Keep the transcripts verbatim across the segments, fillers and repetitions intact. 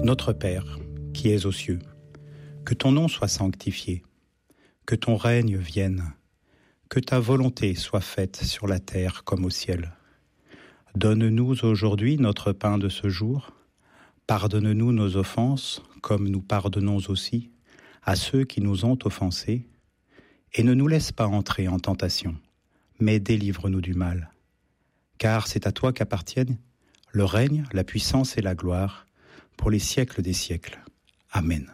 Notre Père, qui es aux cieux, que ton nom soit sanctifié, que ton règne vienne, que ta volonté soit faite sur la terre comme au ciel. Donne-nous aujourd'hui notre pain de ce jour. Pardonne-nous nos offenses, comme nous pardonnons aussi à ceux qui nous ont offensés. Et ne nous laisse pas entrer en tentation, mais délivre-nous du mal. Car c'est à toi qu'appartiennent le règne, la puissance et la gloire, pour les siècles des siècles. Amen.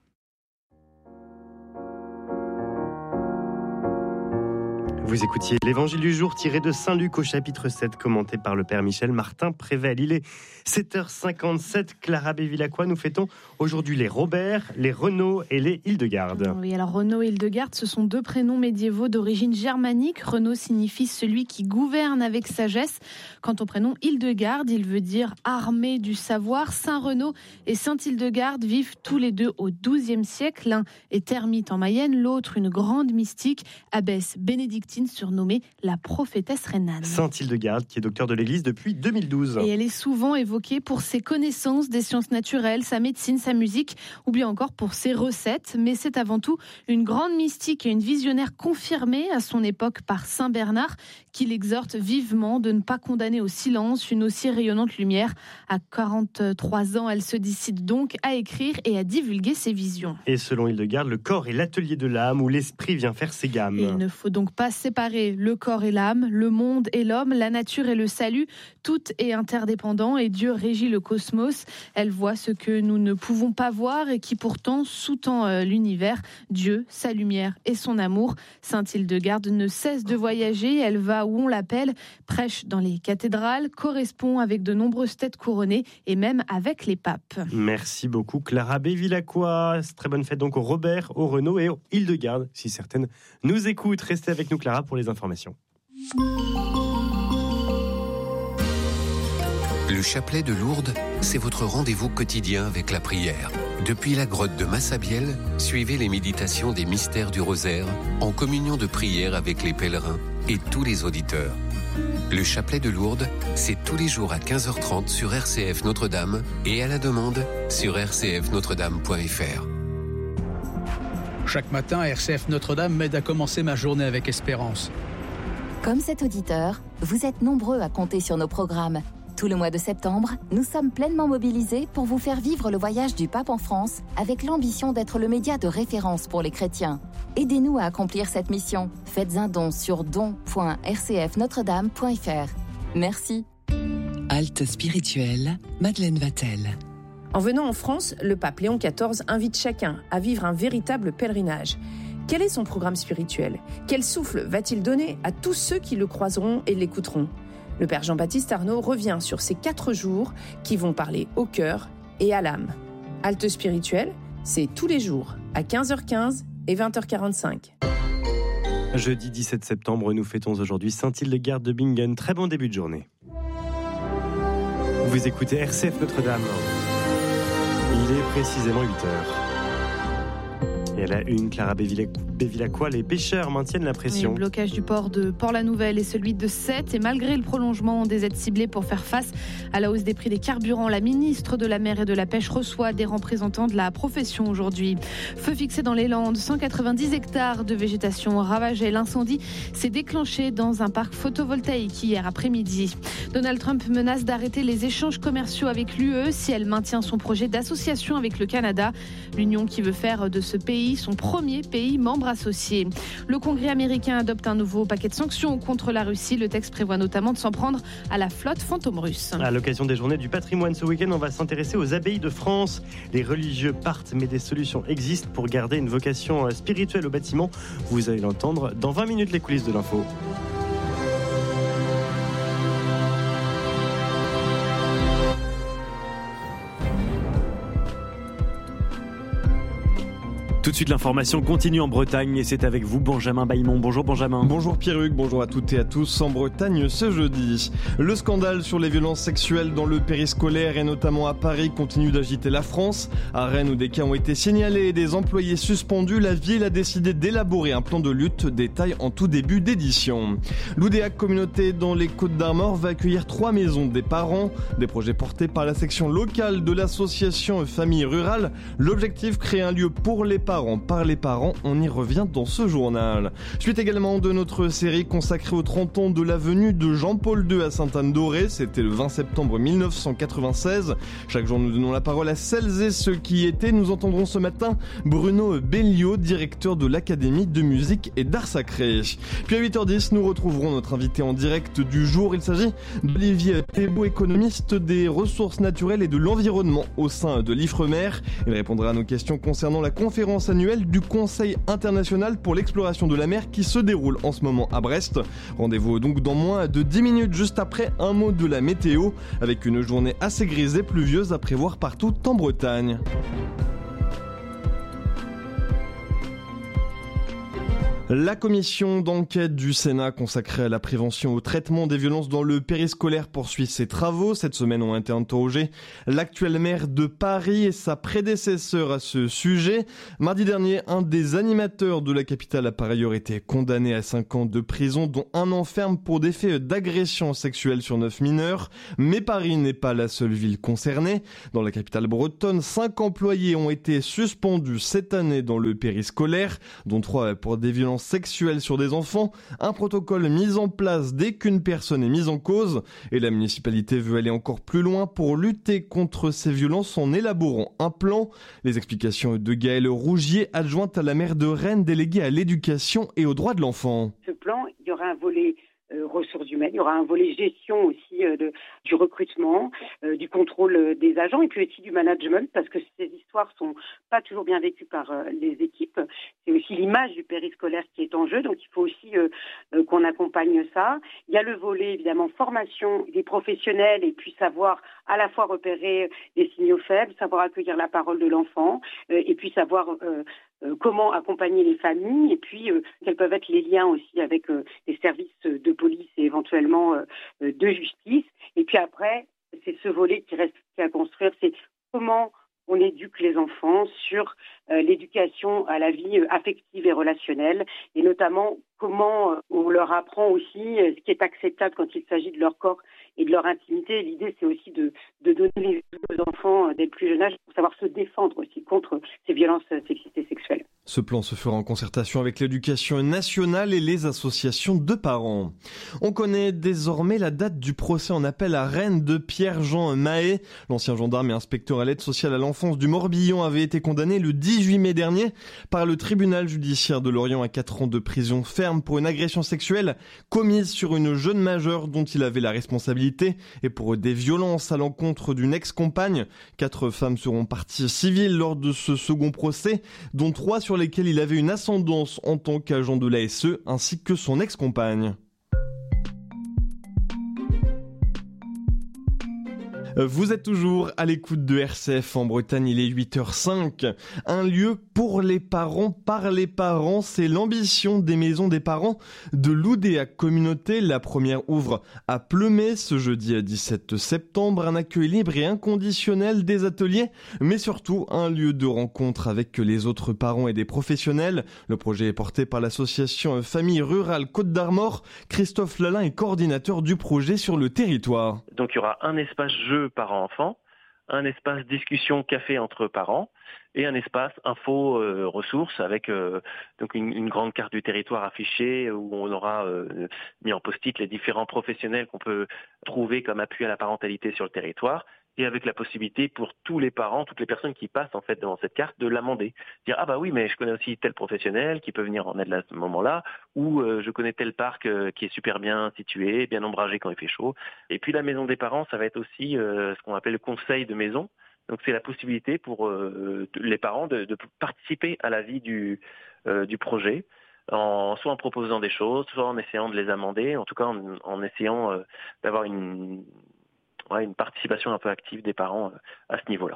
Vous écoutiez l'Évangile du jour tiré de Saint Luc au chapitre sept, commenté par le Père Michel Martin Prével. Il est sept heures cinquante-sept, Clara Bévilacqua, nous fêtons aujourd'hui les Robert, les Renaud et les Hildegarde. Oui, alors Renaud et Hildegarde, ce sont deux prénoms médiévaux d'origine germanique. Renaud signifie celui qui gouverne avec sagesse. Quant au prénom Hildegarde, il veut dire armé du savoir. Saint Renaud et Saint Hildegarde vivent tous les deux au douzième siècle. L'un est ermite en Mayenne, l'autre une grande mystique, abbesse bénédictine surnommée la prophétesse rhénane. Sainte Hildegarde, qui est docteur de l'Église depuis deux mille douze. Et elle est souvent évoquée pour ses connaissances des sciences naturelles, sa médecine, sa musique, ou bien encore pour ses recettes. Mais c'est avant tout une grande mystique et une visionnaire confirmée à son époque par Saint Bernard, qui l'exhorte vivement de ne pas condamner au silence une aussi rayonnante lumière. À quarante-trois ans, elle se décide donc à écrire et à divulguer ses visions. Et selon Hildegarde, le corps est l'atelier de l'âme où l'esprit vient faire ses gammes. Et il ne faut donc pas séparer le corps et l'âme, le monde et l'homme, la nature et le salut. Tout est interdépendant et Dieu régit le cosmos. Elle voit ce que nous ne pouvons pas voir et qui pourtant sous-tend euh, l'univers. Dieu, sa lumière et son amour. Sainte Hildegarde ne cesse de voyager. Elle va où on l'appelle, prêche dans les cathédrales, correspond avec de nombreuses têtes couronnées et même avec les papes. Merci beaucoup Clara Bévilacqua. Très bonne fête donc au Robert, au Renaud et au Hildegarde. Si certaines nous écoutent, restez avec nous Clara pour les informations. Le chapelet de Lourdes, c'est votre rendez-vous quotidien avec la prière. Depuis la grotte de Massabielle, suivez les méditations des mystères du rosaire en communion de prière avec les pèlerins et tous les auditeurs. Le chapelet de Lourdes, c'est tous les jours à quinze heures trente sur R C F Notre-Dame et à la demande sur r c f notre dame point f r. Chaque matin, R C F Notre-Dame m'aide à commencer ma journée avec espérance. Comme cet auditeur, vous êtes nombreux à compter sur nos programmes. Tout le mois de septembre, nous sommes pleinement mobilisés pour vous faire vivre le voyage du pape en France avec l'ambition d'être le média de référence pour les chrétiens. Aidez-nous à accomplir cette mission. Faites un don sur don point r c f notre dame point f r. Merci. Halte spirituelle, Madeleine Vatel. En venant en France, le pape Léon quatorze invite chacun à vivre un véritable pèlerinage. Quel est son programme spirituel ? Quel souffle va-t-il donner à tous ceux qui le croiseront et l'écouteront ? Le père Jean-Baptiste Arnaud revient sur ces quatre jours qui vont parler au cœur et à l'âme. Halte spirituelle, c'est tous les jours à quinze heures quinze et vingt heures quarante-cinq. Jeudi dix-sept septembre, nous fêtons aujourd'hui Sainte Hildegarde de Bingen. Très bon début de journée. Vous écoutez R C F Notre-Dame. Il est précisément huit heures. Et à la une, Clara Bévilacqua, les pêcheurs maintiennent la pression. Le blocage du port de Port-la-Nouvelle et celui de Sète. Et malgré le prolongement des aides ciblées pour faire face à la hausse des prix des carburants, la ministre de la Mer et de la Pêche reçoit des représentants de la profession aujourd'hui. Feu fixé dans les Landes, cent quatre-vingt-dix hectares de végétation ravagée. L'incendie s'est déclenché dans un parc photovoltaïque hier après-midi. Donald Trump menace d'arrêter les échanges commerciaux avec l'U E si elle maintient son projet d'association avec le Canada. L'Union qui veut faire de ce pays son premier pays membre associé. Le Congrès américain adopte un nouveau paquet de sanctions contre la Russie. Le texte prévoit notamment de s'en prendre à la flotte fantôme russe. À l'occasion des journées du patrimoine ce week-end, on va s'intéresser aux abbayes de France. Les religieux partent, mais des solutions existent pour garder une vocation spirituelle au bâtiment. Vous allez l'entendre dans vingt minutes, les coulisses de l'info. Tout de suite, l'information continue en Bretagne et c'est avec vous, Benjamin Baillemont. Bonjour Benjamin. Bonjour Pierruc, bonjour à toutes et à tous. En Bretagne ce jeudi, le scandale sur les violences sexuelles dans le périscolaire et notamment à Paris continue d'agiter la France. À Rennes, où des cas ont été signalés et des employés suspendus, la ville a décidé d'élaborer un plan de lutte. Détail en tout début d'édition. L'Oudéac Communauté dans les Côtes-d'Armor va accueillir trois maisons des parents. Des projets portés par la section locale de l'association Famille Rurale. L'objectif, créer un lieu pour les parents. Par les parents, on y revient dans ce journal. Suite également de notre série consacrée aux trente ans de la venue de Jean-Paul deux à Sainte-Anne-d'Auray. C'était le vingt septembre mille neuf cent quatre-vingt-seize. Chaque jour, nous donnons la parole à celles et ceux qui y étaient. Nous entendrons ce matin Bruno Belliot, directeur de l'Académie de musique et d'art sacré. Puis à huit heures dix, nous retrouverons notre invité en direct du jour. Il s'agit d'Olivier Thébault, économiste des ressources naturelles et de l'environnement au sein de l'Ifremer. Il répondra à nos questions concernant la conférence annuelle du Conseil international pour l'exploration de la mer qui se déroule en ce moment à Brest. Rendez-vous donc dans moins de dix minutes, juste après un mot de la météo, avec une journée assez grise et pluvieuse à prévoir partout en Bretagne. La commission d'enquête du Sénat consacrée à la prévention et au traitement des violences dans le périscolaire poursuit ses travaux. Cette semaine ont été interrogés l'actuel maire de Paris et sa prédécesseur à ce sujet. Mardi dernier, un des animateurs de la capitale a par ailleurs été condamné à cinq ans de prison, dont un an ferme pour des faits d'agression sexuelle sur neuf mineurs. Mais Paris n'est pas la seule ville concernée. Dans la capitale bretonne, cinq employés ont été suspendus cette année dans le périscolaire, dont trois pour des violences sexuelles sur des enfants, un protocole mis en place dès qu'une personne est mise en cause. Et la municipalité veut aller encore plus loin pour lutter contre ces violences en élaborant un plan. Les explications de Gaëlle Rougier, adjointe à la maire de Rennes, déléguée à l'éducation et aux droits de l'enfant. Ce plan, il y aura un volet Euh, ressources humaines, il y aura un volet gestion aussi euh, de, du recrutement, euh, du contrôle euh, des agents et puis aussi du management, parce que ces histoires sont pas toujours bien vécues par euh, les équipes. C'est aussi l'image du périscolaire qui est en jeu, donc il faut aussi euh, euh, qu'on accompagne ça. Il y a le volet évidemment formation des professionnels et puis savoir à la fois repérer les signaux faibles, savoir accueillir la parole de l'enfant euh, et puis savoir euh, Euh, comment accompagner les familles et puis euh, quels peuvent être les liens aussi avec euh, les services de police et éventuellement euh, de justice. Et puis après, c'est ce volet qui reste à construire, c'est comment on éduque les enfants sur euh, l'éducation à la vie euh, affective et relationnelle et notamment comment euh, on leur apprend aussi euh, ce qui est acceptable quand il s'agit de leur corps et de leur intimité. L'idée, c'est aussi de, de donner les aux enfants euh, dès le plus jeune âge pour savoir se défendre aussi contre ces violences euh, sexistes et sexuelles. Ce plan se fera en concertation avec l'éducation nationale et les associations de parents. On connaît désormais la date du procès en appel à Rennes de Pierre-Jean Mahé. L'ancien gendarme et inspecteur à l'aide sociale à l'enfance du Morbihan avait été condamné le dix-huit mai dernier par le tribunal judiciaire de Lorient à quatre ans de prison ferme pour une agression sexuelle commise sur une jeune majeure dont il avait la responsabilité et pour des violences à l'encontre d'une ex-compagne. Quatre femmes seront parties civiles lors de ce second procès, dont trois sur lesquels il avait une ascendance en tant qu'agent de l'A S E ainsi que son ex-compagne. Vous êtes toujours à l'écoute de R C F en Bretagne, il est huit heures cinq. Un lieu pour les parents, par les parents, c'est l'ambition des maisons des parents de l'Oudéac Communauté. La première ouvre à Pleumet ce jeudi dix-sept septembre. Un accueil libre et inconditionnel des ateliers, mais surtout un lieu de rencontre avec les autres parents et des professionnels. Le projet est porté par l'association Famille Rurale Côtes-d'Armor. Christophe Lalin est coordinateur du projet sur le territoire. Donc il y aura un espace jeu parents-enfants, un espace discussion café entre parents et un espace info euh, ressources avec euh, donc une, une grande carte du territoire affichée où on aura euh, mis en post-it les différents professionnels qu'on peut trouver comme appui à la parentalité sur le territoire. Et avec la possibilité pour tous les parents, toutes les personnes qui passent en fait devant cette carte de l'amender. Dire ah bah oui mais je connais aussi tel professionnel qui peut venir en aide à ce moment-là, ou euh, je connais tel parc euh, qui est super bien situé, bien ombragé quand il fait chaud. Et puis la maison des parents, ça va être aussi euh, ce qu'on appelle le conseil de maison. Donc c'est la possibilité pour euh, les parents de, de participer à la vie du, euh, du projet. En, soit en proposant des choses, soit en essayant de les amender, en tout cas en, en essayant euh, d'avoir une... Ouais, une participation un peu active des parents à ce niveau-là.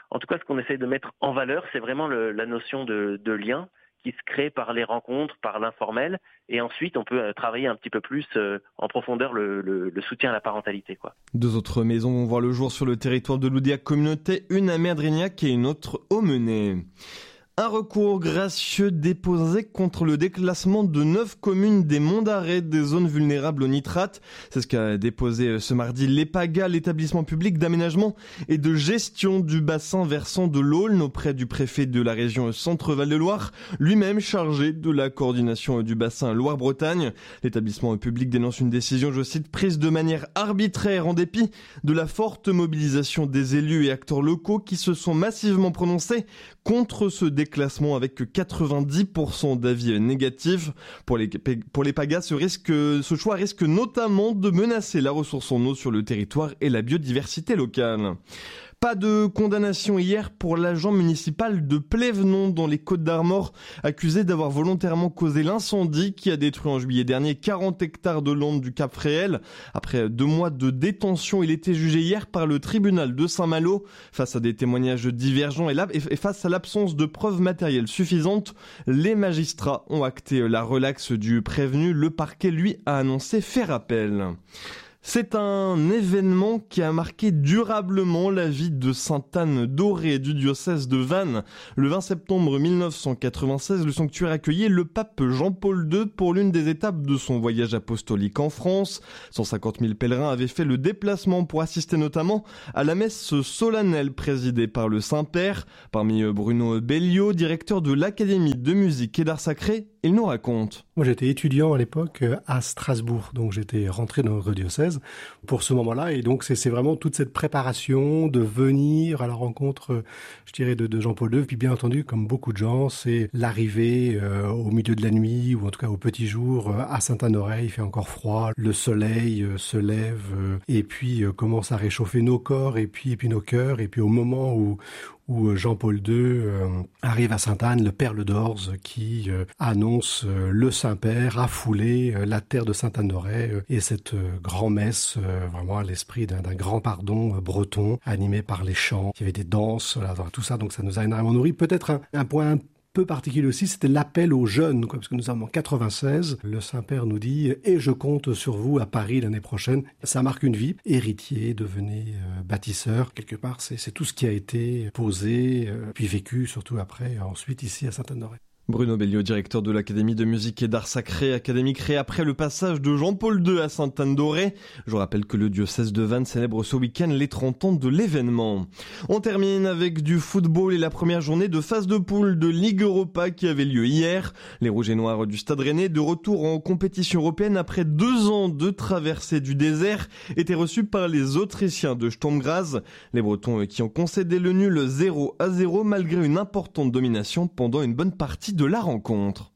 en tout cas, ce qu'on essaie de mettre en valeur, c'est vraiment le, la notion de, de lien qui se crée par les rencontres, par l'informel, et ensuite on peut travailler un petit peu plus euh, en profondeur le, le, le soutien à la parentalité, quoi. Deux autres maisons vont voir le jour sur le territoire de l'Oudiac Communauté, une à Merdrignac et une autre au Menez. Un recours gracieux déposé contre le déclassement de neuf communes des Monts d'Arrée des zones vulnérables au nitrate. C'est ce qu'a déposé ce mardi l'EPAGA, l'établissement public d'aménagement et de gestion du bassin versant de l'Aulne, auprès du préfet de la région Centre-Val de Loire, lui-même chargé de la coordination du bassin Loire-Bretagne. L'établissement public dénonce une décision, je cite, prise de manière arbitraire en dépit de la forte mobilisation des élus et acteurs locaux qui se sont massivement prononcés contre ce déclassement avec quatre-vingt-dix pour cent d'avis négatifs. Pour les, pour les Pagas, ce, risque, ce choix risque notamment de menacer la ressource en eau sur le territoire et la biodiversité locale. Pas de condamnation hier pour l'agent municipal de Plévenon dans les Côtes-d'Armor, accusé d'avoir volontairement causé l'incendie qui a détruit en juillet dernier quarante hectares de landes du Cap Fréhel. Après deux mois de détention, il était jugé hier par le tribunal de Saint-Malo. Face à des témoignages divergents et face à l'absence de preuves matérielles suffisantes, les magistrats ont acté la relaxe du prévenu. Le parquet, lui, a annoncé faire appel. C'est un événement qui a marqué durablement la vie de Sainte-Anne-d'Auray du diocèse de Vannes. Le vingt septembre mille neuf cent quatre-vingt-seize, le sanctuaire accueillait le pape Jean-Paul deux pour l'une des étapes de son voyage apostolique en France. cent cinquante mille pèlerins avaient fait le déplacement pour assister notamment à la messe solennelle présidée par le Saint-Père. Parmi eux, Bruno Belliot, directeur de l'Académie de musique et d'art sacré, il nous raconte. Moi, j'étais étudiant à l'époque à Strasbourg, donc j'étais rentré dans notre diocèse pour ce moment-là, et donc c'est, c'est vraiment toute cette préparation de venir à la rencontre, je dirais, de, de Jean-Paul deux. Puis bien entendu, comme beaucoup de gens, c'est l'arrivée euh, au milieu de la nuit, ou en tout cas au petit jour, euh, à Sainte-Anne-d'Auray. Il fait encore froid, le soleil euh, se lève, euh, et puis euh, commence à réchauffer nos corps, et puis, et puis nos cœurs, et puis au moment où où Jean-Paul deux euh, arrive à Sainte-Anne, le Perle d'Orse qui euh, annonce euh, le Saint-Père a foulé euh, la terre de Sainte-Anne-d'Auray euh, et cette euh, grand-messe euh, vraiment à l'esprit d'un, d'un grand pardon euh, breton animé par les chants. Il y avait des danses, voilà, tout ça, donc ça nous a énormément nourri. Peut-être un, un point peu particulier aussi, c'était l'appel aux jeunes, quoi, parce que nous sommes en quatre-vingt-seize. Le Saint-Père nous dit « Et je compte sur vous à Paris l'année prochaine ». Ça marque une vie. Héritier, devenez euh, bâtisseur. Quelque part, c'est, c'est tout ce qui a été posé, euh, puis vécu, surtout après, ensuite ici à Sainte-Anne-d'Auray. Bruno Belliot, directeur de l'Académie de musique et d'art sacré, académie créée après le passage de Jean-Paul deux à Sainte-Anne-d'Auray. Je rappelle que le diocèse de Vannes célèbre ce week-end les trente ans de l'événement. On termine avec du football et la première journée de phase de poule de Ligue Europa qui avait lieu hier. Les Rouges et Noirs du Stade Rennais, de retour en compétition européenne après deux ans de traversée du désert, étaient reçus par les Autrichiens de Sturm Graz. Les Bretons qui ont concédé le nul zéro à zéro malgré une importante domination pendant une bonne partie de la rencontre.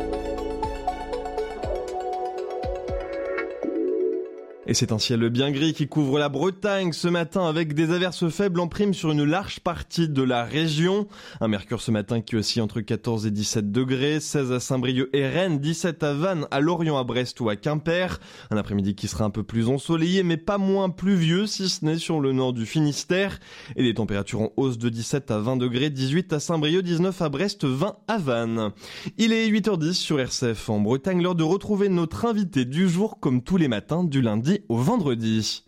Et c'est un ciel bien gris qui couvre la Bretagne ce matin avec des averses faibles en prime sur une large partie de la région. Un mercure ce matin qui oscille entre quatorze et dix-sept degrés, seize à Saint-Brieuc et Rennes, dix-sept à Vannes, à Lorient, à Brest ou à Quimper. Un après-midi qui sera un peu plus ensoleillé mais pas moins pluvieux si ce n'est sur le nord du Finistère. Et des températures en hausse de dix-sept à vingt degrés, dix-huit à Saint-Brieuc, dix-neuf à Brest, vingt à Vannes. Il est huit heures dix sur R C F en Bretagne, l'heure de retrouver notre invité du jour comme tous les matins du lundi au vendredi.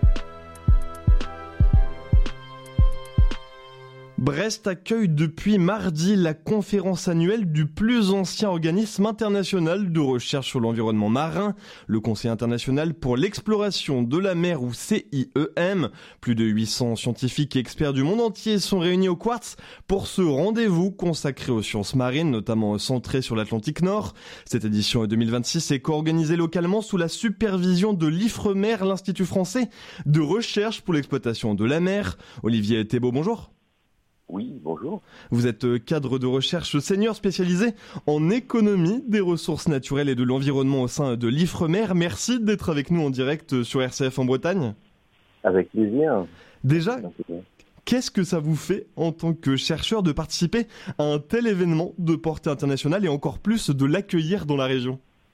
Brest accueille depuis mardi la conférence annuelle du plus ancien organisme international de recherche sur l'environnement marin, le Conseil international pour l'exploration de la mer ou C I E M. Plus de huit cents scientifiques et experts du monde entier sont réunis au Quartz pour ce rendez-vous consacré aux sciences marines, notamment centré sur l'Atlantique Nord. Cette édition deux mille vingt-six est co-organisée localement sous la supervision de l'IFREMER, l'Institut français de recherche pour l'exploitation de la mer. Olivier Thébault, bonjour. Oui, bonjour. Vous êtes cadre de recherche senior spécialisé en économie des ressources naturelles et de l'environnement au sein de l'IFREMER. Merci d'être avec nous en direct sur R C F en Bretagne. Avec plaisir. Déjà, qu'est-ce que ça vous fait en tant que chercheur de participer à un tel événement de portée internationale et encore plus de l'accueillir dans la région ?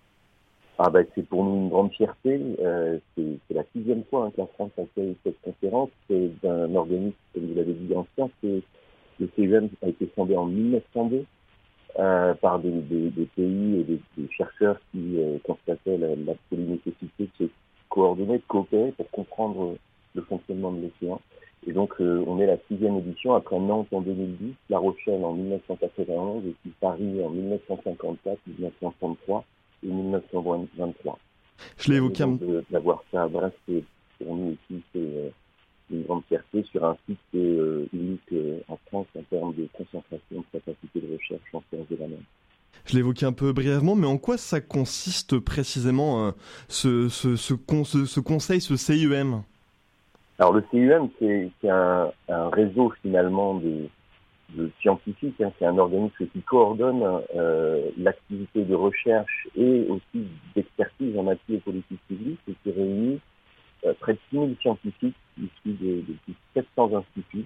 Ah ben, c'est pour nous une grande fierté. Euh, c'est, c'est la sixième fois hein, que la France accueille cette conférence. C'est d'un organisme, comme vous l'avez dit, ancien. C'est, le C U M a été fondé en mille neuf cent deux euh, par des, des, des pays et des, des chercheurs qui euh, constataient la, l'absolue nécessité de se coordonner, de coopérer pour comprendre le fonctionnement de l'océan. Et donc, euh, on est la sixième édition, après Nantes en deux mille dix, La Rochelle en mille neuf cent quatre-vingt-onze, et puis Paris en mille neuf cent cinquante-quatre, mille neuf cent trente-trois et mille neuf cent vingt-trois. Je l'ai évoqué un... de, d'avoir ça à Brest, c'est, pour nous aussi, c'est euh, une grande fierté sur un site euh, unique euh, en France en termes de concentration de capacité de recherche en sciences de la mer. Je l'évoquais un peu brièvement, mais en quoi ça consiste précisément euh, ce, ce, ce, con, ce, ce conseil, ce C U M ? Alors le C U M, c'est, c'est un, un réseau finalement de, de scientifiques, hein, c'est un organisme qui coordonne euh, l'activité de recherche et aussi d'expertise en matière de politique publique et qui réunit euh, près de six mille scientifiques issus de, de plus de sept cents instituts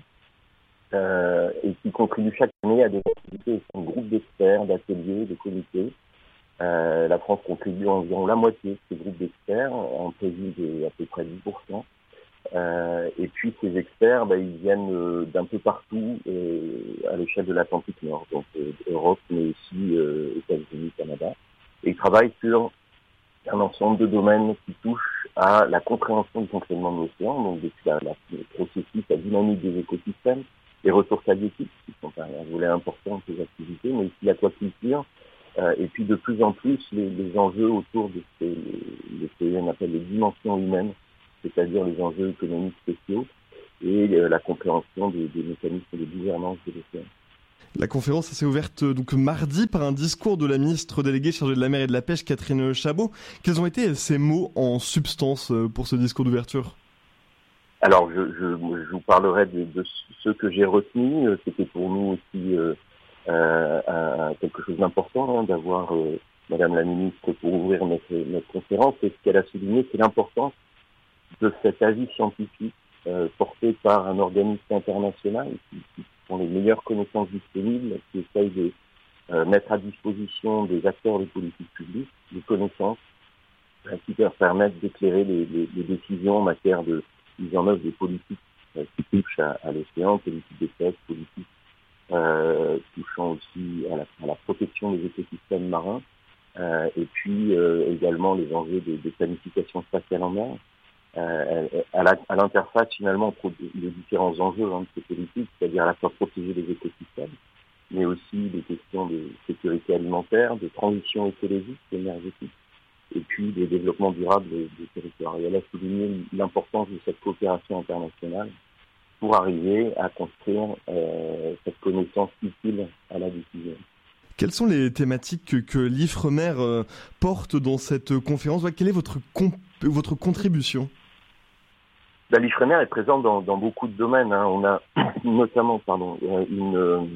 euh, et qui contribuent chaque année à des activités au sein de groupes d'experts, d'ateliers, de comités. Euh, la France contribue environ la moitié de ces groupes d'experts, en prévue de à peu près dix pour cent. Euh, et puis ces experts, bah, ils viennent euh, d'un peu partout euh, à l'échelle de l'Atlantique Nord, donc euh, Europe, mais aussi euh, États-Unis, Canada. Et ils travaillent sur un ensemble de domaines qui touchent à la compréhension du fonctionnement de l'océan, donc depuis la, la, le processus, la dynamique des écosystèmes, les ressources halieutiques, qui sont un, un volet important de ces activités, mais aussi l'aquaculture, euh, et puis de plus en plus les, les enjeux autour de ces, les, ce qu'on appelle les dimensions humaines, c'est-à-dire les enjeux économiques sociaux et euh, la compréhension des, des mécanismes de gouvernance de l'océan. La conférence s'est ouverte donc mardi par un discours de la ministre déléguée chargée de la mer et de la pêche, Catherine Chabot. Quels ont été ces mots en substance pour ce discours d'ouverture ? Alors, je, je, je vous parlerai de, de ce que j'ai retenu. C'était pour nous aussi euh, euh, quelque chose d'important hein, d'avoir euh, Madame la ministre pour ouvrir notre, notre conférence. Et ce qu'elle a souligné, c'est l'importance de cet avis scientifique euh, porté par un organisme international qui, qui ont les meilleures connaissances disponibles, qui essaye de euh, mettre à disposition des acteurs de politique publique des connaissances euh, qui leur permettent d'éclairer les, les, les décisions en matière de mise en œuvre des politiques euh, qui touchent à, à l'océan, politiques de pêche, politiques euh, touchant aussi à la, à la protection des écosystèmes marins, euh, et puis euh, également les enjeux de, de planification spatiale en mer. Euh, à, la, à l'interface finalement entre les différents enjeux hein, de ces politiques, c'est-à-dire à la fois protéger les écosystèmes, mais aussi des questions de sécurité alimentaire, de transition écologique, énergétique, et puis de développement durable des, des territoires. Et elle a souligné l'importance de cette coopération internationale pour arriver à construire euh, cette connaissance utile à la décision. Quelles sont les thématiques que, que l'Ifremer euh, porte dans cette conférence ? Quelle est votre, comp- votre contribution ? Ben, L'Ifremer est présente dans, dans beaucoup de domaines. Hein. On a notamment pardon, une,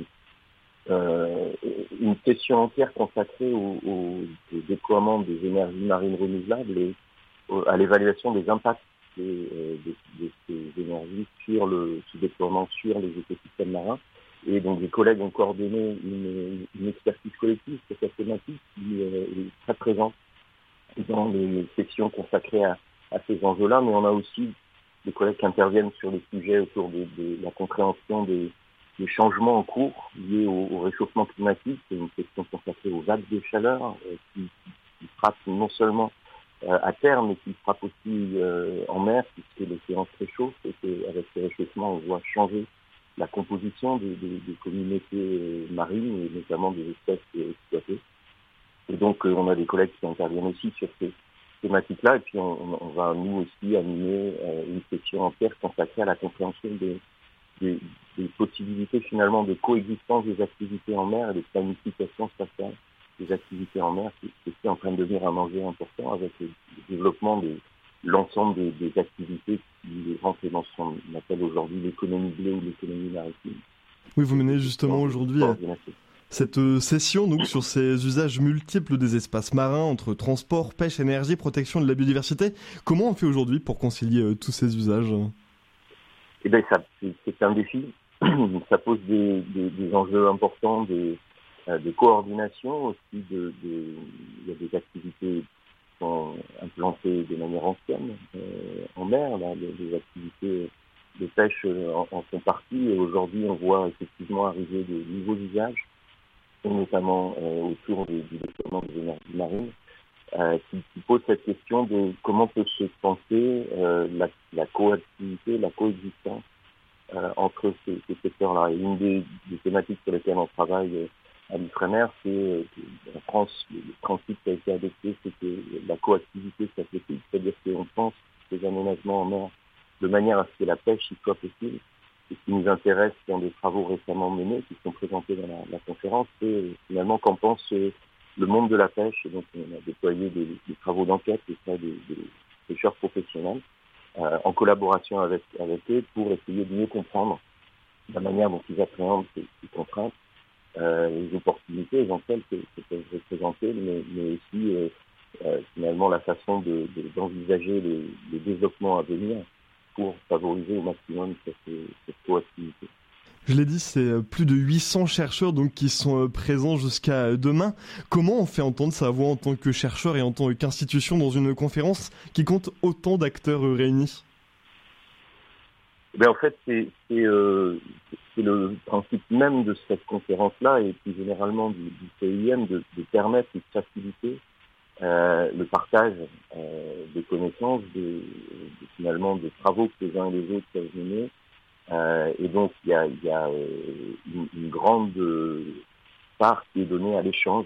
euh, une session entière consacrée au, au, au déploiement des énergies marines renouvelables et au, à l'évaluation des impacts de, de, de ces énergies sur le ce déploiement sur les écosystèmes marins. Et donc les collègues ont coordonné une, une expertise collective sur cette thématique qui euh, est très présente dans les sessions consacrées à, à ces enjeux-là, mais on a aussi des collègues qui interviennent sur les sujets autour de, de la compréhension des, des changements en cours liés au, au réchauffement climatique. C'est une question consacrée aux vagues de chaleur euh, qui, qui frappent non seulement euh, à terre, mais qui frappent aussi euh, en mer, puisque l'océan se réchauffe et qu'avec ce réchauffement, on voit changer la composition des, des, des communautés marines et notamment des espèces exploitées. Et donc, euh, on a des collègues qui interviennent aussi sur ces thématiques-là. Et puis, on, on va, nous aussi, animer euh, une session entière consacrée à la compréhension des, des, des possibilités, finalement, de coexistence des activités en mer et de planification spatiale des activités en mer. C'est, c'est aussi en train de devenir un enjeu important avec le, le développement de l'ensemble des, des activités qui rentrent dans ce qu'on appelle aujourd'hui l'économie bleue ou l'économie maritime. Oui, vous menez justement aujourd'hui cette session donc sur ces usages multiples des espaces marins entre transport, pêche, énergie, protection de la biodiversité. Comment on fait aujourd'hui pour concilier euh, tous ces usages ? Eh bien, ça, c'est, c'est un défi. Ça pose des, des, des enjeux importants de, euh, de coordination aussi. De, de, il y a des activités sont implantées de manière ancienne euh, en mer. Là, les, les activités de pêche en, en font partie, et aujourd'hui on voit effectivement arriver de nouveaux usages, et notamment euh, autour du, du déploiement des énergies marines, euh, qui, qui pose cette question de comment peut se penser euh, la, la coactivité, la coexistence euh, entre ces, ces secteurs-là. Et une des, des thématiques sur lesquelles on travaille euh, à l'Ifremer, c'est euh, en France, le, le principe qui a été adopté, c'est que la coactivité s'applique, c'est-à-dire qu'on pense ces aménagements en mer de manière à ce que la pêche y soit possible. Et ce qui nous intéresse dans des travaux récemment menés, qui sont présentés dans la, la conférence, c'est euh, finalement qu'en pense euh, le monde de la pêche. Et donc on a déployé des, des travaux d'enquête auprès des, des pêcheurs professionnels, euh, en collaboration avec, avec eux, pour essayer de mieux comprendre la manière dont ils appréhendent ces, ces contraintes, euh, les opportunités éventuelles que, que peuvent représenter, mais, mais aussi euh, euh, finalement la façon de, de, d'envisager les, les développements à venir pour favoriser au maximum cette, cette coactivité. Je l'ai dit, c'est plus de huit cents chercheurs donc, qui sont présents jusqu'à demain. Comment on fait entendre sa voix en tant que chercheur et en tant qu'institution dans une conférence qui compte autant d'acteurs réunis ? Ben, en fait, c'est, c'est, euh, c'est le principe même de cette conférence-là, et plus généralement du, du C I M, de, de permettre et de faciliter Euh, le partage euh, des connaissances, de, de, finalement des travaux que les uns et les autres peuvent mener. Euh, et donc il y a, il y a euh, une, une grande part qui est donnée à l'échange,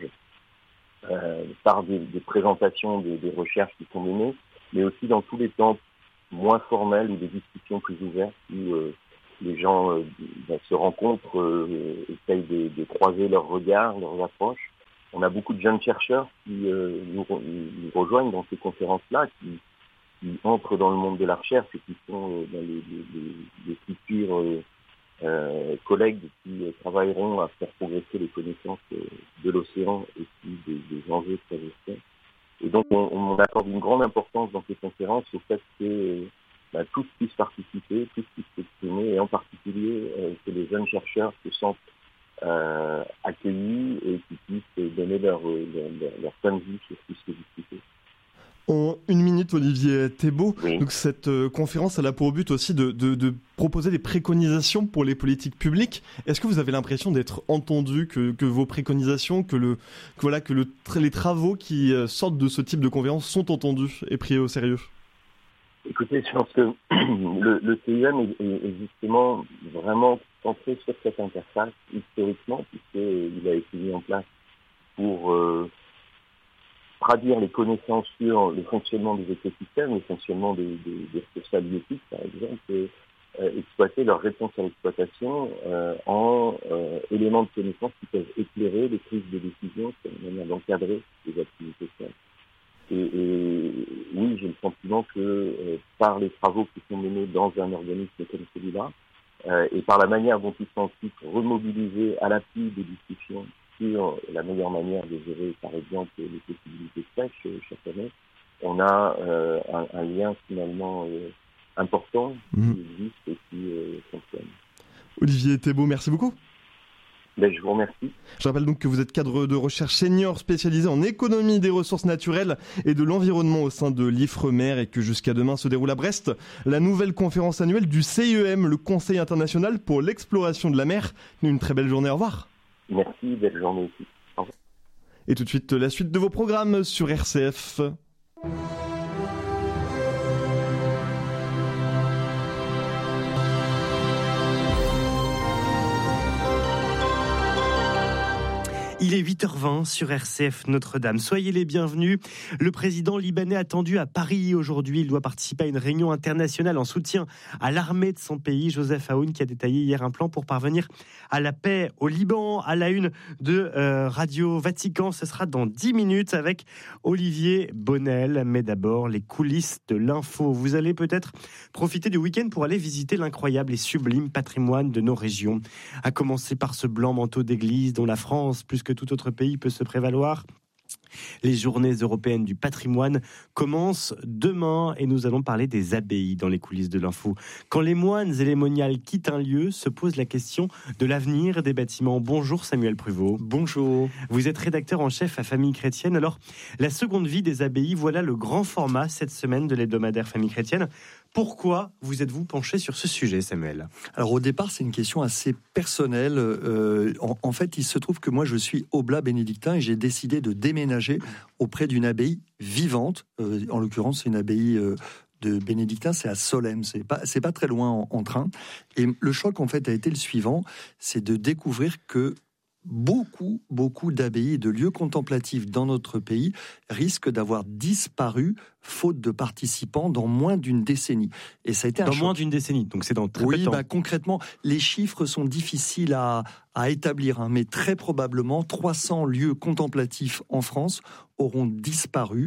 euh, par des, des présentations des, des recherches qui sont menées, mais aussi dans tous les temps moins formels ou des discussions plus ouvertes où euh, les gens euh, ben, se rencontrent, euh, essayent de, de croiser leurs regards, leurs approches. On a beaucoup de jeunes chercheurs qui euh, nous, nous rejoignent dans ces conférences-là, qui, qui entrent dans le monde de la recherche et qui sont euh, dans les, les, les futurs euh, euh, collègues qui euh, travailleront à faire progresser les connaissances euh, de l'océan et puis des, des enjeux de sa gestion. Et donc on, on accorde une grande importance dans ces conférences au fait que euh, bah, tous puissent participer, tous puissent s'exprimer, et en particulier euh, que les jeunes chercheurs se sentent Euh, accueillis et qui puissent donner leur, leur, leur, leur point de vue sur tout ce qui est discuté. En une minute, Olivier Thébault, oui. Donc cette euh, conférence elle a pour but aussi de, de, de proposer des préconisations pour les politiques publiques. Est-ce que vous avez l'impression d'être entendu, que, que vos préconisations, que, le, que, voilà, que le, les travaux qui euh, sortent de ce type de conférence sont entendus et pris au sérieux ? Écoutez, je pense que le, le C I M est, est justement vraiment centré sur cette interface historiquement, puisqu'il a été mis en place pour euh, traduire les connaissances sur le fonctionnement des écosystèmes, le fonctionnement des, des, des ressources halieutiques, par exemple, et euh, exploiter leur réponse à l'exploitation euh, en euh, éléments de connaissance qui peuvent éclairer les prises de décision sur la manière d'encadrer les activités sociales. Et, et oui, j'ai le sentiment que euh, par les travaux qui sont menés dans un organisme comme celui-là, euh, et par la manière dont ils sont ensuite remobilisés à l'appui des discussions sur la meilleure manière de gérer, par exemple, les possibilités de pêche euh, chaque année, on a euh, un, un lien finalement euh, important mmh. qui existe et qui euh, fonctionne. Olivier Thébault, merci beaucoup. Ben, je vous remercie. Je rappelle donc que vous êtes cadre de recherche senior spécialisé en économie des ressources naturelles et de l'environnement au sein de l'Ifremer, et que jusqu'à demain se déroule à Brest la nouvelle conférence annuelle du C I E M, le Conseil international pour l'exploration de la mer. Une très belle journée, au revoir. Merci, belle journée aussi. Au revoir. Et tout de suite, la suite de vos programmes sur R C F. Il est huit heures vingt sur R C F Notre-Dame. Soyez les bienvenus. Le président libanais attendu à Paris aujourd'hui. Il doit participer à une réunion internationale en soutien à l'armée de son pays. Joseph Aoun qui a détaillé hier un plan pour parvenir à la paix au Liban. À la une de euh, Radio Vatican, ce sera dans dix minutes avec Olivier Bonnel. Mais d'abord, les coulisses de l'info. Vous allez peut-être profiter du week-end pour aller visiter l'incroyable et sublime patrimoine de nos régions. À commencer par ce blanc manteau d'église dont la France, plus que tout autre pays, peut se prévaloir. Les journées européennes du patrimoine commencent demain et nous allons parler des abbayes dans les coulisses de l'info. Quand les moines et les moniales quittent un lieu, se pose la question de l'avenir des bâtiments. Bonjour Samuel Pruvot. Bonjour. Vous êtes rédacteur en chef à Famille Chrétienne. Alors, la seconde vie des abbayes, voilà le grand format cette semaine de l'hebdomadaire Famille Chrétienne. Pourquoi vous êtes-vous penché sur ce sujet, Samuel ? Alors au départ, c'est une question assez personnelle. Euh, en, en fait, il se trouve que moi, je suis oblat bénédictin et j'ai décidé de déménager auprès d'une abbaye vivante. Euh, en l'occurrence, c'est une abbaye euh, de bénédictins, c'est à Solesmes. C'est pas, c'est pas très loin en, en train. Et le choc, en fait, a été le suivant, c'est de découvrir que beaucoup, beaucoup d'abbayes et de lieux contemplatifs dans notre pays risquent d'avoir disparu faute de participants dans moins d'une décennie. Et ça a été un Dans choc. moins d'une décennie, donc c'est dans très oui, peu de temps. Bah, concrètement, les chiffres sont difficiles à, à établir, hein, mais très probablement, trois cents lieux contemplatifs en France auront disparu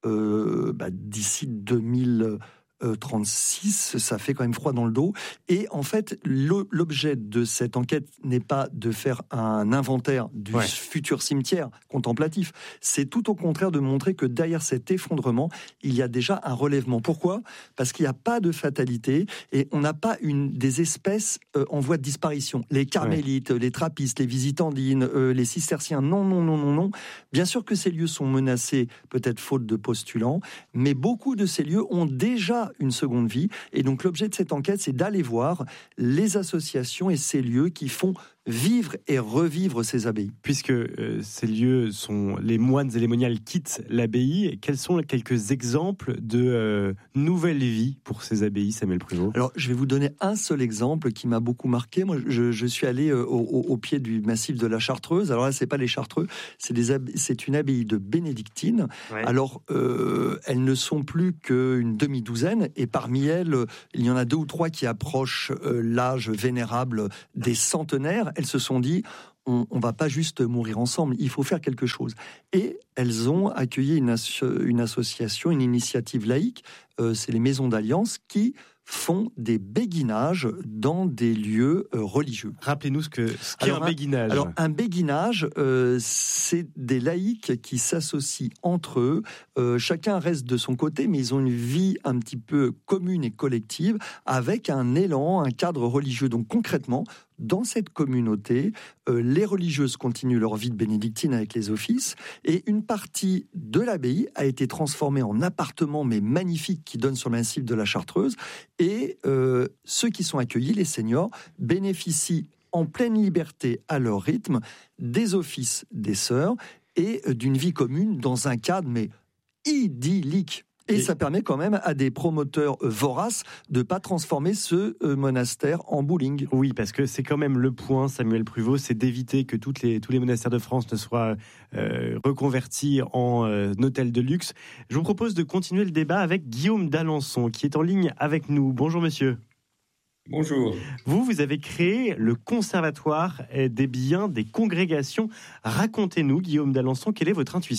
euh, bah, d'ici deux mille trente-six, ça fait quand même froid dans le dos. Et en fait, le, l'objet de cette enquête n'est pas de faire un inventaire du ouais. futur cimetière contemplatif. C'est tout au contraire de montrer que derrière cet effondrement, il y a déjà un relèvement. Pourquoi ? Parce qu'il n'y a pas de fatalité et on n'a pas une, des espèces euh, en voie de disparition. Les carmélites, ouais. les trappistes, les visitandines, euh, les cisterciens, non, non, non, non, non. Bien sûr que ces lieux sont menacés, peut-être faute de postulants, mais beaucoup de ces lieux ont déjà une seconde vie. Et donc l'objet de cette enquête, c'est d'aller voir les associations et ces lieux qui font vivre et revivre ces abbayes. Puisque euh, ces lieux sont... Les moines et les moniales quittent l'abbaye, quels sont quelques exemples de euh, nouvelle vie pour ces abbayes, Samuel Pruvot ? Alors, je vais vous donner un seul exemple qui m'a beaucoup marqué. Moi, je, je suis allé euh, au, au pied du massif de la Chartreuse. Alors là, c'est pas les Chartreux, c'est, des ab... c'est une abbaye de bénédictines. Ouais. Alors, euh, elles ne sont plus qu'une demi-douzaine, et parmi elles, il y en a deux ou trois qui approchent euh, l'âge vénérable des centenaires. Elles se sont dit, on ne va pas juste mourir ensemble, il faut faire quelque chose. Et elles ont accueilli une, asso- une association, une initiative laïque, euh, c'est les Maisons d'Alliance, qui font des béguinages dans des lieux euh, religieux. Rappelez-nous ce, que, ce qu'est alors, un béguinage. Alors, un béguinage, euh, c'est des laïcs qui s'associent entre eux. Euh, chacun reste de son côté, mais ils ont une vie un petit peu commune et collective, avec un élan, un cadre religieux. Donc, concrètement, dans cette communauté, euh, les religieuses continuent leur vie de bénédictine avec les offices, et une partie de l'abbaye a été transformée en appartement, mais magnifique, qui donne sur le massif de la Chartreuse. Et euh, ceux qui sont accueillis, les seniors, bénéficient en pleine liberté, à leur rythme, des offices des sœurs et d'une vie commune dans un cadre mais idyllique. Et, et ça permet quand même à des promoteurs voraces de ne pas transformer ce euh, monastère en bowling. Oui, parce que c'est quand même le point, Samuel Pruvot, c'est d'éviter que toutes les, tous les monastères de France ne soient euh, reconvertis en euh, hôtels de luxe. Je vous propose de continuer le débat avec Guillaume d'Alençon, qui est en ligne avec nous. Bonjour monsieur. Bonjour. Vous, vous avez créé le Conservatoire des biens des congrégations. Racontez-nous, Guillaume d'Alençon, quelle est votre intuition ?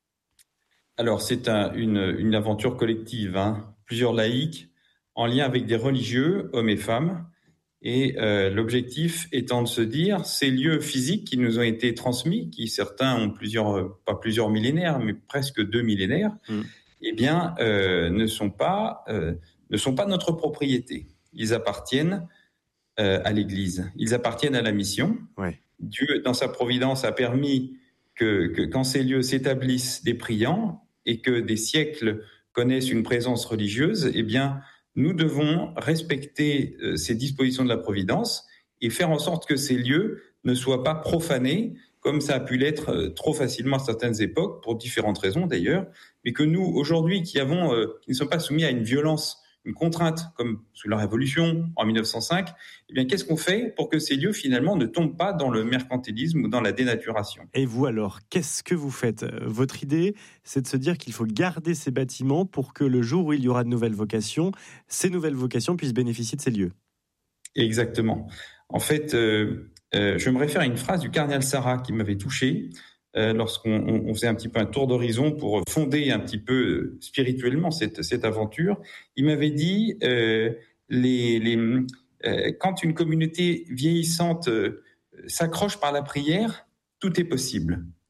Alors, c'est un, une, une aventure collective, hein. Plusieurs laïcs en lien avec des religieux, hommes et femmes. Et euh, l'objectif étant de se dire, ces lieux physiques qui nous ont été transmis, qui certains ont plusieurs, pas plusieurs millénaires, mais presque deux millénaires, mmh. eh bien, euh, ne sont pas, euh, ne sont pas notre propriété. Ils appartiennent euh, à l'Église. Ils appartiennent à la mission. Ouais. Dieu, dans sa providence, a permis que, que quand ces lieux s'établissent des priants, et que des siècles connaissent une présence religieuse, eh bien, nous devons respecter euh, ces dispositions de la Providence et faire en sorte que ces lieux ne soient pas profanés, comme ça a pu l'être euh, trop facilement à certaines époques, pour différentes raisons d'ailleurs, mais que nous, aujourd'hui, qui avons, euh, qui ne sommes pas soumis à une violence, une contrainte, comme sous la Révolution en mille neuf cent cinq, eh bien, qu'est-ce qu'on fait pour que ces lieux, finalement, ne tombent pas dans le mercantilisme ou dans la dénaturation ? Et vous, alors, qu'est-ce que vous faites ? Votre idée, c'est de se dire qu'il faut garder ces bâtiments pour que le jour où il y aura de nouvelles vocations, ces nouvelles vocations puissent bénéficier de ces lieux. Exactement. En fait, euh, euh, je me réfère à une phrase du cardinal Sarah qui m'avait touché, Euh, lorsqu'on on, on faisait un petit peu un tour d'horizon pour fonder un petit peu euh, spirituellement cette, cette aventure. Il m'avait dit, euh, les, les, euh, quand une communauté vieillissante euh, s'accroche par la prière, tout est possible.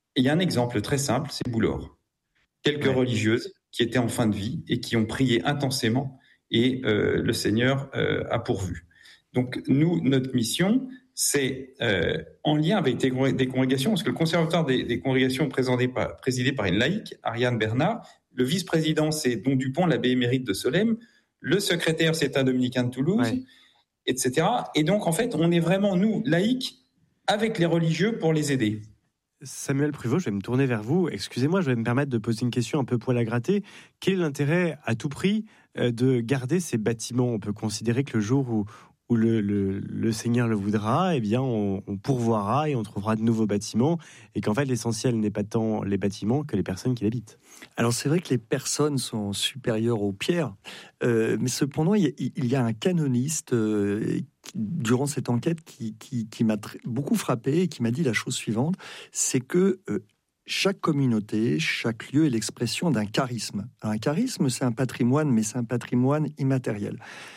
il y a un exemple très simple, c'est Boulor. Quelques ouais. religieuses qui étaient en fin de vie et qui ont prié intensément et euh, le Seigneur euh, a pourvu. Donc nous, notre mission, c'est euh, en lien avec des, des congrégations, parce que le conservatoire des, des congrégations est présidé par, présidé par une laïque, Ariane Bernard, le vice-président, c'est Don Dupont, l'abbé émérite de Solesmes, le secrétaire, c'est un dominicain de Toulouse, ouais. et cetera. Et donc, en fait, on est vraiment, nous, laïcs, avec les religieux pour les aider. Samuel Pruvot, je vais me tourner vers vous. Excusez-moi, je vais me permettre de poser une question un peu poil à gratter. Quel est l'intérêt, à tout prix, de garder ces bâtiments ? On peut considérer que le jour où, où le, le, le Seigneur le voudra, eh bien, on, on pourvoira et on trouvera de nouveaux bâtiments, et qu'en fait, l'essentiel n'est pas tant les bâtiments que les personnes qui l'habitent. Alors, c'est vrai que les personnes sont supérieures aux pierres, euh, mais cependant, il y a, il y a un canoniste euh, durant cette enquête qui, qui, qui m'a tr- beaucoup frappé et qui m'a dit la chose suivante, c'est que euh, chaque communauté, chaque lieu est l'expression d'un charisme. Alors, un charisme, c'est un patrimoine, mais c'est un patrimoine immatériel.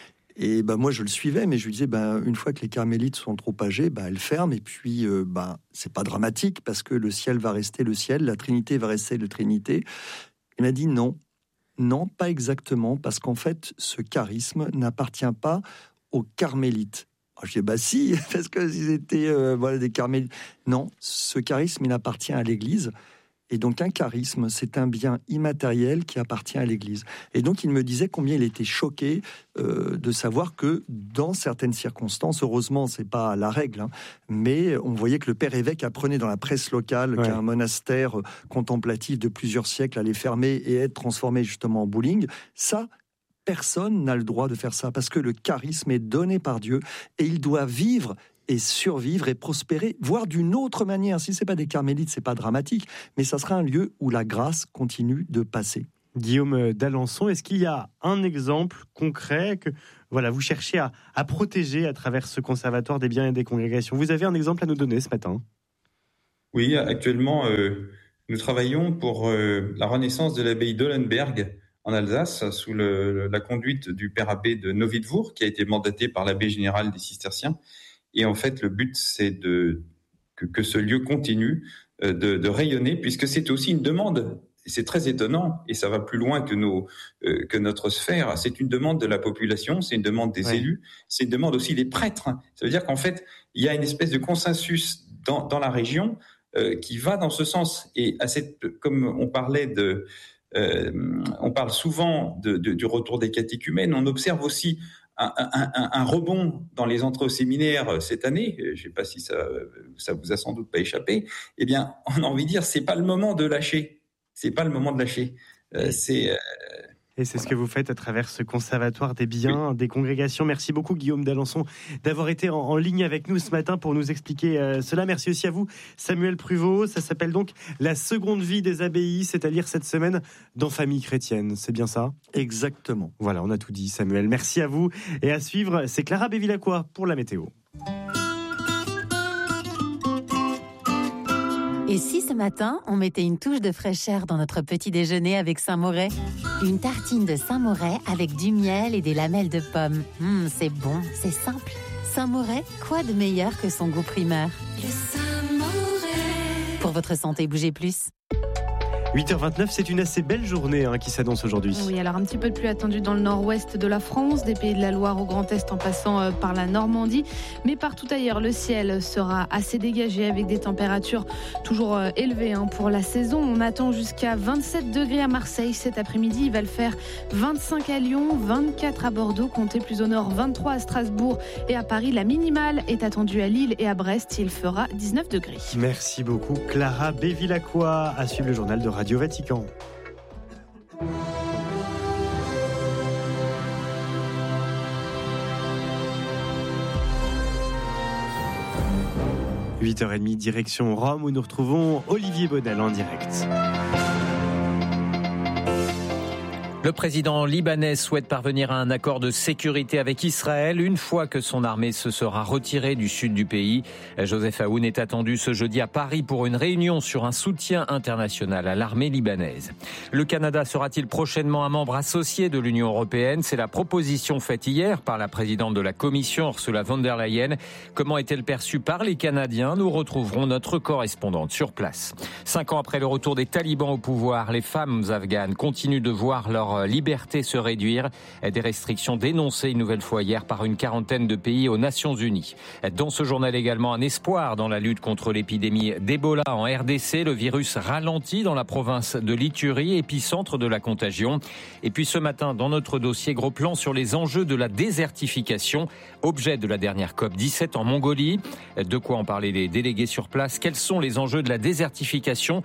Et ben moi je le suivais, mais je lui disais ben une fois que les carmélites sont trop âgés, ben elles ferment, et puis euh, ben c'est pas dramatique parce que le ciel va rester le ciel, la Trinité va rester la Trinité. Il m'a dit non, non pas exactement, parce qu'en fait ce charisme n'appartient pas aux carmélites. Alors, je dis bah si, parce que ils étaient euh, voilà des carmélites. Non, ce charisme il appartient à l'Église. Et donc un charisme, c'est un bien immatériel qui appartient à l'Église. Et donc il me disait combien il était choqué euh, de savoir que dans certaines circonstances, heureusement c'est pas la règle, hein, mais on voyait que le père évêque apprenait dans la presse locale ouais. qu'un monastère contemplatif de plusieurs siècles allait fermer et être transformé justement en bowling. Ça, personne n'a le droit de faire ça, parce que le charisme est donné par Dieu et il doit vivre et survivre et prospérer, voire d'une autre manière. Si c'est pas des carmélites, c'est pas dramatique, mais ça sera un lieu où la grâce continue de passer. Guillaume d'Alençon, est-ce qu'il y a un exemple concret que voilà, vous cherchez à, à protéger à travers ce conservatoire des biens et des congrégations ? Vous avez un exemple à nous donner ce matin ? Oui, actuellement, euh, nous travaillons pour euh, la renaissance de l'abbaye d'Ollenberg en Alsace, sous le, la conduite du père abbé de Novidvour, qui a été mandaté par l'abbé général des cisterciens. Et en fait, le but, c'est de, que, que ce lieu continue de, de rayonner, puisque c'est aussi une demande. Et c'est très étonnant, et ça va plus loin que, nos, euh, que notre sphère. C'est une demande de la population, c'est une demande des ouais. élus, c'est une demande aussi des prêtres. Ça veut dire qu'en fait, il y a une espèce de consensus dans, dans la région euh, qui va dans ce sens. Et à cette, comme on parlait de... Euh, on parle souvent de, de, du retour des catéchumènes, on observe aussi Un, un, un, un rebond dans les entrées au séminaire cette année, je ne sais pas si ça, ça vous a sans doute pas échappé, eh bien, on a envie de dire, c'est pas le moment de lâcher, c'est pas le moment de lâcher. Euh, c'est, euh, Et c'est voilà. ce que vous faites à travers ce conservatoire des biens, oui. des congrégations. Merci beaucoup Guillaume d'Alençon d'avoir été en, en ligne avec nous ce matin pour nous expliquer euh, cela. Merci aussi à vous Samuel Pruvot. Ça s'appelle donc La seconde vie des abbayes, c'est à lire cette semaine dans Famille chrétienne. C'est bien ça ? Exactement. Voilà, on a tout dit Samuel. Merci à vous. Et à suivre, c'est Clara Bévilacqua pour la météo. Et si ce matin, on mettait une touche de fraîcheur dans notre petit déjeuner avec Saint-Moret ? Une tartine de Saint-Moret avec du miel et des lamelles de pommes. Mmh, c'est bon, c'est simple. Saint-Moret, quoi de meilleur que son goût primaire ? Le Saint-Moret. Pour votre santé, bougez plus. huit heures vingt-neuf, c'est une assez belle journée hein, qui s'annonce aujourd'hui. Oui, alors un petit peu de pluie attendue dans le nord-ouest de la France, des Pays de la Loire au Grand Est en passant euh, par la Normandie. Mais partout ailleurs, le ciel sera assez dégagé avec des températures toujours euh, élevées hein, pour la saison. On attend jusqu'à vingt-sept degrés à Marseille cet après-midi. Il va le faire vingt-cinq à Lyon, vingt-quatre à Bordeaux, comptez plus au nord, vingt-trois à Strasbourg et à Paris. La minimale est attendue à Lille et à Brest. Il fera dix-neuf degrés. Merci beaucoup Clara Bévilacqua. À suivre le journal de Radio Vatican. huit heures trente, direction Rome où nous retrouvons Olivier Bonnel en direct. Le président libanais souhaite parvenir à un accord de sécurité avec Israël une fois que son armée se sera retirée du sud du pays. Joseph Aoun est attendu ce jeudi à Paris pour une réunion sur un soutien international à l'armée libanaise. Le Canada sera-t-il prochainement un membre associé de l'Union européenne ? C'est la proposition faite hier par la présidente de la Commission, Ursula von der Leyen. Comment est-elle perçue par les Canadiens ? Nous retrouverons notre correspondante sur place. Cinq ans après le retour des talibans au pouvoir, les femmes afghanes continuent de voir leur liberté se réduire. Des restrictions dénoncées une nouvelle fois hier par une quarantaine de pays aux Nations Unies. Dans ce journal également, un espoir dans la lutte contre l'épidémie d'Ebola en R D C. Le virus ralentit dans la province de l'Ituri, épicentre de la contagion. Et puis ce matin, dans notre dossier, gros plan sur les enjeux de la désertification, objet de la dernière COP dix-sept en Mongolie. De quoi en parler les délégués sur place ? Quels sont les enjeux de la désertification ?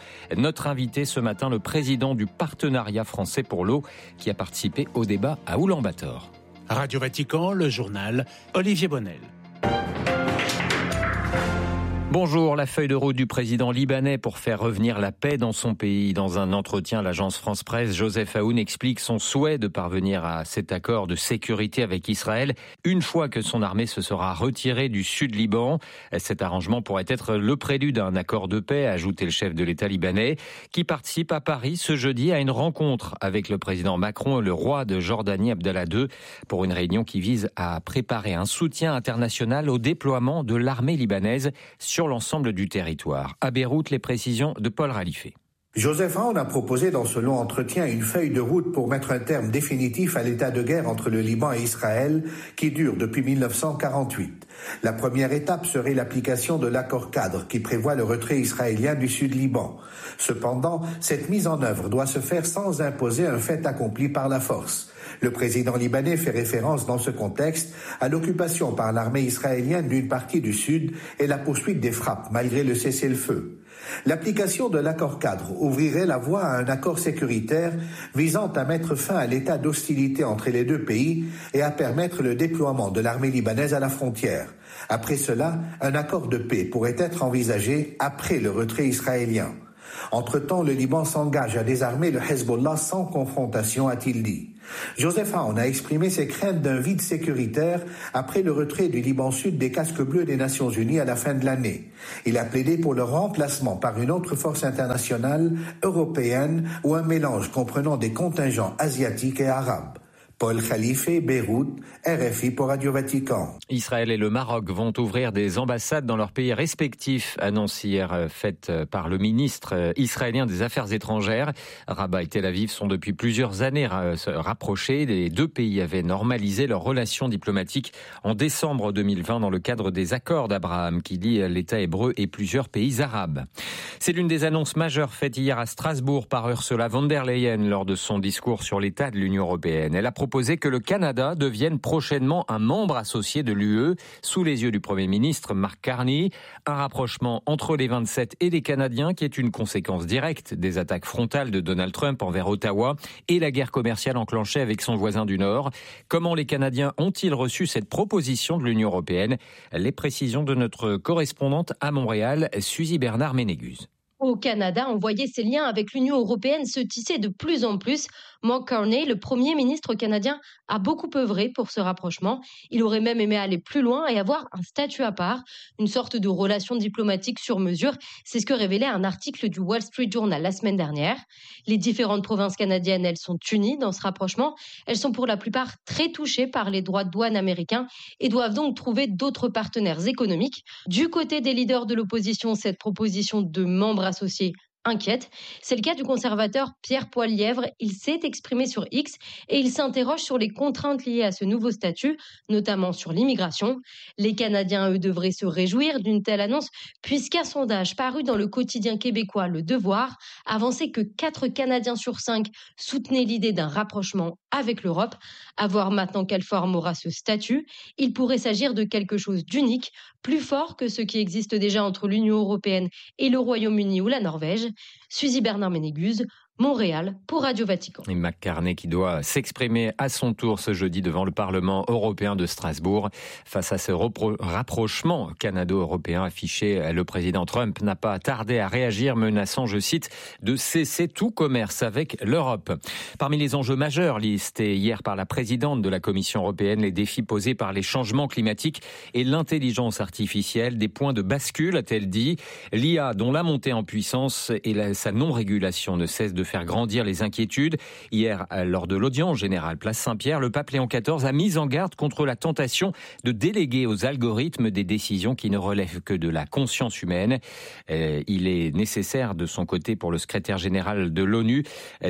Notre invité ce matin, le président du Partenariat français pour l'eau, qui a participé au débat à Oulan-Bator. Radio Vatican, le journal, Olivier Bonnel. Bonjour, la feuille de route du président libanais pour faire revenir la paix dans son pays. Dans un entretien à l'agence France-Presse, Joseph Aoun explique son souhait de parvenir à cet accord de sécurité avec Israël une fois que son armée se sera retirée du sud Liban. Cet arrangement pourrait être le prélude d'un accord de paix, a ajouté le chef de l'État libanais, qui participe à Paris ce jeudi à une rencontre avec le président Macron et le roi de Jordanie Abdallah deux pour une réunion qui vise à préparer un soutien international au déploiement de l'armée libanaise sur l'ensemble du territoire. À Beyrouth, les précisions de Paul Ralifé. Joseph Aoun a proposé dans ce long entretien une feuille de route pour mettre un terme définitif à l'état de guerre entre le Liban et Israël qui dure depuis mille neuf cent quarante-huit. La première étape serait l'application de l'accord cadre qui prévoit le retrait israélien du sud Liban. Cependant, cette mise en œuvre doit se faire sans imposer un fait accompli par la force. Le président libanais fait référence dans ce contexte à l'occupation par l'armée israélienne d'une partie du sud et la poursuite des frappes malgré le cessez-le-feu. L'application de l'accord cadre ouvrirait la voie à un accord sécuritaire visant à mettre fin à l'état d'hostilité entre les deux pays et à permettre le déploiement de l'armée libanaise à la frontière. Après cela, un accord de paix pourrait être envisagé après le retrait israélien. Entre-temps, le Liban s'engage à désarmer le Hezbollah sans confrontation, a-t-il dit. Joseph Aoun a exprimé ses craintes d'un vide sécuritaire après le retrait du Liban Sud des casques bleus des Nations Unies à la fin de l'année. Il a plaidé pour le remplacement par une autre force internationale, européenne, ou un mélange comprenant des contingents asiatiques et arabes. Paul Khalife, Beyrouth, R F I pour Radio Vatican. Israël et le Maroc vont ouvrir des ambassades dans leurs pays respectifs, annonce hier faite par le ministre israélien des Affaires étrangères. Rabat et Tel Aviv sont depuis plusieurs années rapprochés. Les deux pays avaient normalisé leurs relations diplomatiques en décembre deux mille vingt dans le cadre des accords d'Abraham qui lient l'État hébreu et plusieurs pays arabes. C'est l'une des annonces majeures faites hier à Strasbourg par Ursula von der Leyen lors de son discours sur l'état de l'Union européenne. Elle a proposé que le Canada devienne prochainement un membre associé de l'U E sous les yeux du Premier ministre Mark Carney. Un rapprochement entre les vingt-sept et les Canadiens qui est une conséquence directe des attaques frontales de Donald Trump envers Ottawa et la guerre commerciale enclenchée avec son voisin du Nord. Comment les Canadiens ont-ils reçu cette proposition de l'Union européenne ? Les précisions de notre correspondante à Montréal, Suzy Bernard-Ménégus. Au Canada, on voyait ces liens avec l'Union européenne se tisser de plus en plus. Mark Carney, le Premier ministre canadien, a beaucoup œuvré pour ce rapprochement. Il aurait même aimé aller plus loin et avoir un statut à part, une sorte de relation diplomatique sur mesure. C'est ce que révélait un article du Wall Street Journal la semaine dernière. Les différentes provinces canadiennes, elles sont unies dans ce rapprochement. Elles sont pour la plupart très touchées par les droits de douane américains et doivent donc trouver d'autres partenaires économiques. Du côté des leaders de l'opposition, cette proposition de membres associés inquiète. C'est le cas du conservateur Pierre Poilievre. Il s'est exprimé sur X et il s'interroge sur les contraintes liées à ce nouveau statut, notamment sur l'immigration. Les Canadiens, eux, devraient se réjouir d'une telle annonce puisqu'un sondage paru dans le quotidien québécois Le Devoir avançait que quatre Canadiens sur cinq soutenaient l'idée d'un rapprochement avec l'Europe. À voir maintenant quelle forme aura ce statut. Il pourrait s'agir de quelque chose d'unique, plus fort que ce qui existe déjà entre l'Union européenne et le Royaume-Uni ou la Norvège. Suzy Bernard-Ménégus, Montréal pour Radio Vatican. Et McCartney qui doit s'exprimer à son tour ce jeudi devant le Parlement européen de Strasbourg. Face à ce repro- rapprochement canado-européen affiché, le président Trump n'a pas tardé à réagir, menaçant, je cite, de cesser tout commerce avec l'Europe. Parmi les enjeux majeurs listés hier par la présidente de la Commission européenne, les défis posés par les changements climatiques et l'intelligence artificielle, des points de bascule, a-t-elle dit. L'I A, dont la montée en puissance et la, sa non-régulation ne cesse de faire grandir les inquiétudes. Hier, lors de l'audience générale Place Saint-Pierre, le pape Léon quatorze a mis en garde contre la tentation de déléguer aux algorithmes des décisions qui ne relèvent que de la conscience humaine. Euh, il est nécessaire de son côté pour le secrétaire général de l'ONU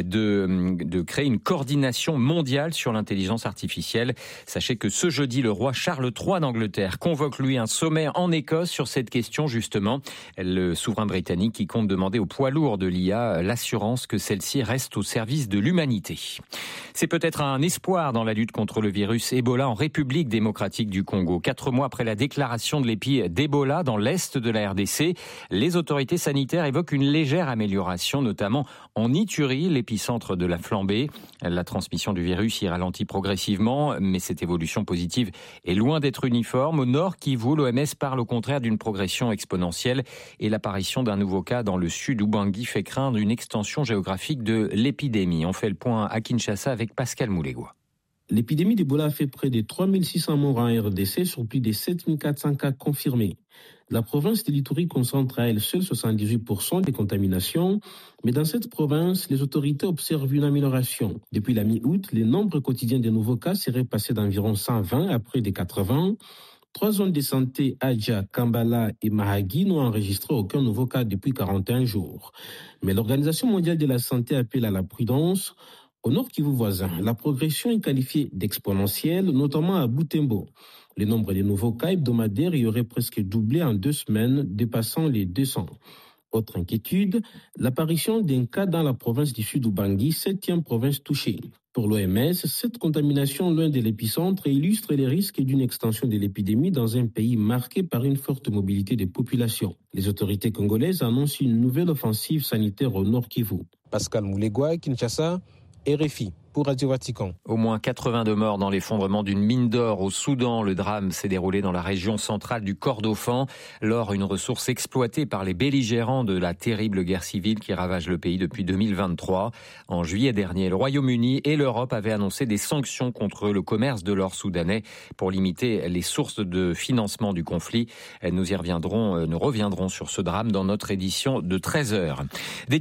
de, de créer une coordination mondiale sur l'intelligence artificielle. Sachez que ce jeudi, le roi Charles trois d'Angleterre convoque lui un sommet en Écosse sur cette question justement. Le souverain britannique qui compte demander au poids lourd de l'I A l'assurance que celle-ci reste au service de l'humanité. C'est peut-être un espoir dans la lutte contre le virus Ebola en République démocratique du Congo. Quatre mois après la déclaration de l'épi d'Ebola dans l'est de la R D C, les autorités sanitaires évoquent une légère amélioration, notamment en Ituri, l'épicentre de la flambée. La transmission du virus y ralentit progressivement, mais cette évolution positive est loin d'être uniforme. Au nord Kivu, l'O M S parle au contraire d'une progression exponentielle et l'apparition d'un nouveau cas dans le sud Ubangui fait craindre une extension géographique de l'épidémie. On fait le point à Kinshasa avec Pascal Moulegua. L'épidémie d'Ebola a fait près de trois mille six cents morts en R D C sur plus de sept mille quatre cents cas confirmés. La province de l'Ituri concentre à elle seule soixante-dix-huit pour cent des contaminations, mais dans cette province, les autorités observent une amélioration. Depuis la mi-août, le nombre quotidien de nouveaux cas serait passé d'environ cent vingt à près de quatre-vingts. Trois zones de santé, Adja, Kambala et Mahagi, n'ont enregistré aucun nouveau cas depuis quarante et un jours. Mais l'Organisation mondiale de la santé appelle à la prudence. Au nord Kivu voisin, la progression est qualifiée d'exponentielle, notamment à Butembo. Le nombre de nouveaux cas hebdomadaires y aurait presque doublé en deux semaines, dépassant les deux cents. Autre inquiétude, l'apparition d'un cas dans la province du Sud Ubangui, septième province touchée. Pour l'O M S, cette contamination loin de l'épicentre illustre les risques d'une extension de l'épidémie dans un pays marqué par une forte mobilité des populations. Les autorités congolaises annoncent une nouvelle offensive sanitaire au nord Kivu. Pascal Moulegua, Kinshasa, R F I. Pour Radio Vatican. Au moins quatre-vingt-deux morts dans l'effondrement d'une mine d'or au Soudan. Le drame s'est déroulé dans la région centrale du Kordofan. L'or, une ressource exploitée par les belligérants de la terrible guerre civile qui ravage le pays depuis deux mille vingt-trois. En juillet dernier, le Royaume-Uni et l'Europe avaient annoncé des sanctions contre le commerce de l'or soudanais pour limiter les sources de financement du conflit. Nous y reviendrons, nous reviendrons sur ce drame dans notre édition de treize heures.